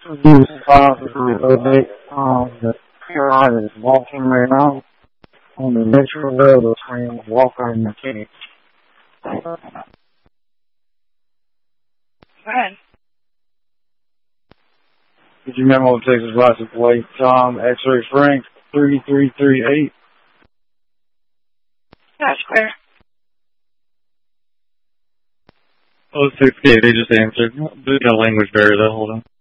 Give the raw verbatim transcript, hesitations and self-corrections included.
Use five to um, the P R I is walking right now on the neutral road between Walker and McKinney. Go ahead. Did you memo Texas license plate Tom X-ray Frank three three three eight? That's clear. Oh six K, they just answered. There's no language barrier though, hold on.